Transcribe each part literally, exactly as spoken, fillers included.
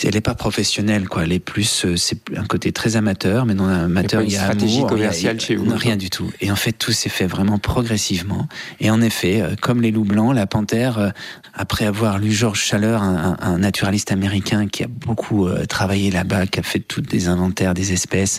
elle n'est pas professionnelle, quoi. Elle est plus, euh, c'est un côté très amateur, mais dans un amateur, il y a une stratégie amour, commerciale il y a, chez vous. Non, rien du tout. Et en fait, tout s'est fait vraiment progressivement. Et en effet, euh, comme les loups blancs, la panthère, euh, après avoir lu Georges Schaller, un, un, un naturaliste américain qui a beaucoup euh, travaillé là-bas, qui a fait tous des inventaires des espèces,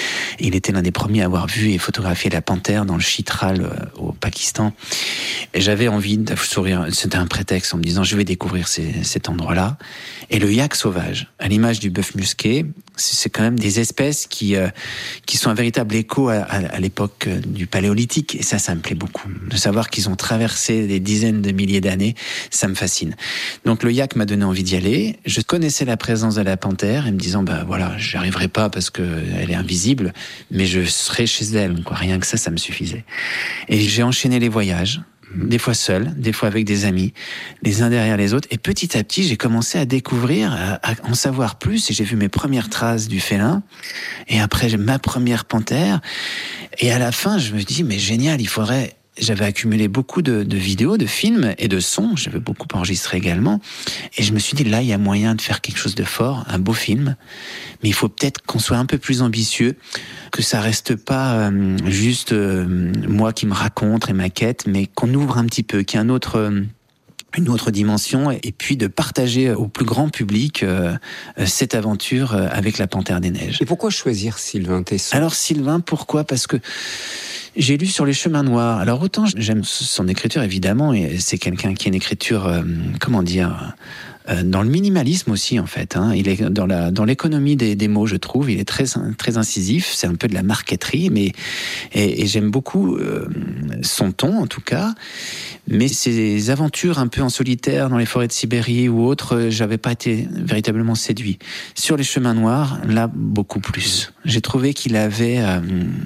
il était l'un des premiers à avoir vu et photographié la panthère dans le Chitral euh, au Pakistan. Et j'avais envie de sourire. C'était un prétexte en me disant, je vais découvrir ces, cet endroit-là. Et le yak sauvage, à l'image du bœuf musqué, c'est quand même des espèces qui euh, qui sont un véritable écho à, à, à l'époque du paléolithique. Et ça, ça me plaît beaucoup. De savoir qu'ils ont traversé des dizaines de milliers d'années, ça me fascine. Donc le yak m'a donné envie d'y aller. Je connaissais la présence de la panthère et me disant, bah voilà, j'y arriverai pas parce que elle est invisible, mais je serai chez elle, quoi. Rien que ça, ça me suffisait. Et j'ai enchaîné les voyages. Des fois seul, des fois avec des amis, les uns derrière les autres. Et petit à petit, j'ai commencé à découvrir, à, à en savoir plus. Et j'ai vu mes premières traces du félin. Et après, j'ai ma première panthère. Et à la fin, je me dis, mais génial, il faudrait... J'avais accumulé beaucoup de, de vidéos, de films et de sons. J'avais beaucoup enregistré également. Et je me suis dit, là, il y a moyen de faire quelque chose de fort, un beau film. Mais il faut peut-être qu'on soit un peu plus ambitieux, que ça reste pas euh, juste euh, moi qui me raconte et ma quête, mais qu'on ouvre un petit peu, qu'il y ait un autre... Euh, une autre dimension, et puis de partager au plus grand public euh, cette aventure avec la Panthère des Neiges. Et pourquoi choisir Sylvain Tesson ? Alors Sylvain, pourquoi ? Parce que j'ai lu sur les chemins noirs. Alors autant j'aime son écriture évidemment, et c'est quelqu'un qui a une écriture, euh, comment dire, euh, dans le minimalisme aussi en fait. Hein. Il est dans la dans l'économie des, des mots, je trouve. Il est très très incisif. C'est un peu de la marqueterie, mais et, et j'aime beaucoup euh, son ton en tout cas. Mais ces aventures un peu en solitaire dans les forêts de Sibérie ou autres, j'avais pas été véritablement séduit. Sur les chemins noirs, là beaucoup plus. J'ai trouvé qu'il avait euh,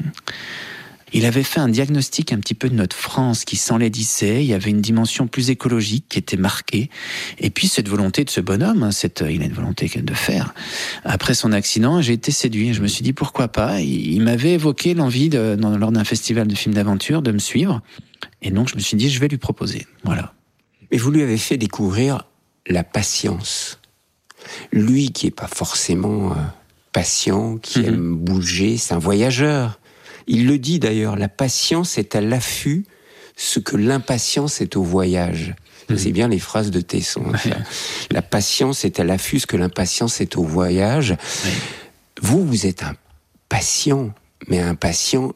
Il avait fait un diagnostic un petit peu de notre France qui s'enlaidissait. Il y avait une dimension plus écologique qui était marquée. Et puis cette volonté de ce bonhomme, hein, cette, il a une volonté de faire. Après son accident, j'ai été séduit. Je me suis dit pourquoi pas. Il, il m'avait évoqué l'envie, de, dans, lors d'un festival de films d'aventure, de me suivre. Et donc je me suis dit, je vais lui proposer. Voilà. Mais vous lui avez fait découvrir la patience. Lui qui est pas forcément euh, patient, qui mmh. aime bouger, c'est un voyageur. Il le dit d'ailleurs, la patience est à l'affût, ce que l'impatience est au voyage. Mmh. C'est bien les phrases de Tesson. Ouais. La patience est à l'affût, ce que l'impatience est au voyage. Ouais. Vous, vous êtes un patient, mais un patient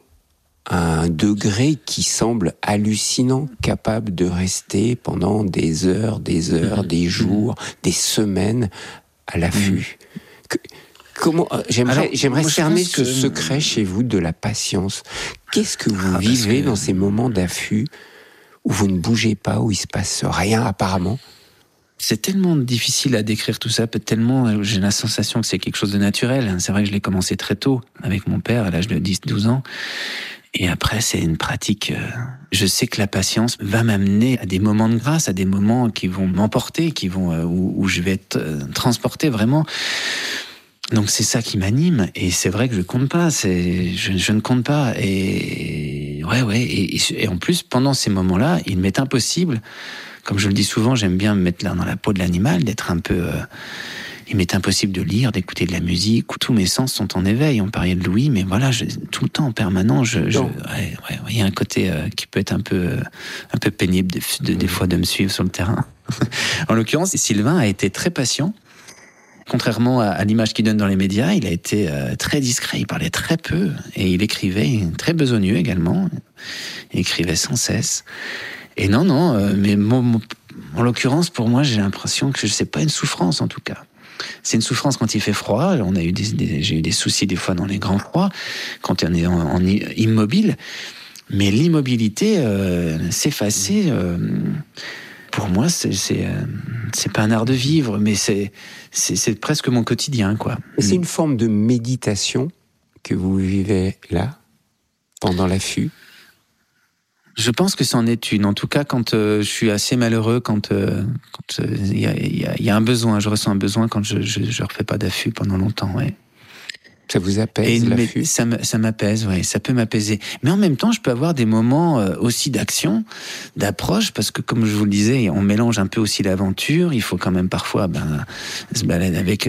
à un degré qui semble hallucinant, capable de rester pendant des heures, des heures, mmh. des jours, mmh. des semaines à l'affût. Mmh. Que, Comment, j'aimerais, Alors, j'aimerais cerner ce que... secret chez vous de la patience. Qu'est-ce que vous ah, vivez que... dans ces moments d'affût où vous ne bougez pas, où il se passe rien apparemment ? C'est tellement difficile à décrire tout ça, tellement j'ai la sensation que c'est quelque chose de naturel. C'est vrai que je l'ai commencé très tôt avec mon père à l'âge de dix douze ans. Et après, c'est une pratique. Je sais que la patience va m'amener à des moments de grâce, à des moments qui vont m'emporter, qui vont où, où je vais être transporté vraiment. Donc c'est ça qui m'anime, et c'est vrai que je compte pas, c'est, je, je ne compte pas, et ouais, ouais, et, et en plus pendant ces moments-là, il m'est impossible, comme je le dis souvent, j'aime bien me mettre là dans la peau de l'animal, d'être un peu, euh, il m'est impossible de lire, d'écouter de la musique, où tous mes sens sont en éveil. On parlait de Louis, mais voilà, je, tout le temps, en permanent, je, je ouais, ouais, il y a un côté euh, qui peut être un peu, euh, un peu pénible de, de, des fois de me suivre sur le terrain. En l'occurrence, Sylvain a été très patient. Contrairement à, à l'image qu'il donne dans les médias, il a été euh, très discret, il parlait très peu, et il écrivait très besogneux également, il écrivait sans cesse. Et non, non, euh, mais mon, mon, en l'occurrence, pour moi, j'ai l'impression que c'est pas une souffrance en tout cas. C'est une souffrance quand il fait froid, on a eu des, des, j'ai eu des soucis des fois dans les grands froids, quand on est en, en immobile, mais l'immobilité, euh, s'effacer... Euh, pour moi, c'est, c'est, euh, c'est pas un art de vivre, mais c'est, c'est, c'est presque mon quotidien, quoi. Et c'est une forme de méditation que vous vivez là, pendant l'affût ? Je pense que c'en est une. En tout cas, quand euh, je suis assez malheureux, quand il euh, quand, euh, y, a, y, a, y a un besoin, je ressens un besoin quand je ne refais pas d'affût pendant longtemps, ouais. Ça vous apaise, et l'affût ? Ça, ça m'apaise, oui, ça peut m'apaiser. Mais en même temps, je peux avoir des moments euh, aussi d'action, d'approche, parce que comme je vous le disais, on mélange un peu aussi l'aventure. Il faut quand même parfois ben, se balader avec